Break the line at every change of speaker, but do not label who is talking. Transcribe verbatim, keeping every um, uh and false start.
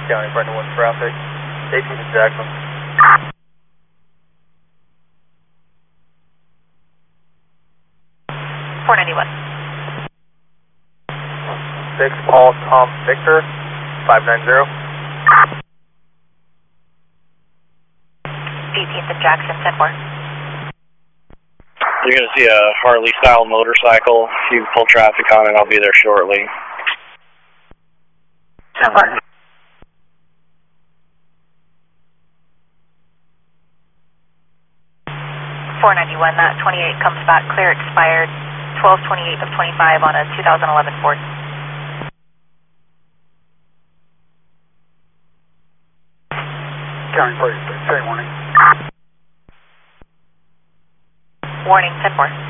County, Brenda one traffic, eighteen to Jackson.
four ninety-one.
six Paul Tom Victor, five nine zero.
eighteenth and Jackson, ten four.
You're going to see a Harley-style motorcycle. If you pull traffic on it, I'll be there shortly.
ten four. four ninety-one, that twenty-eight comes back clear, expired twelve twenty-eight of twenty-five on a two thousand eleven Ford.
County, please, say warning.
Warning, ten four.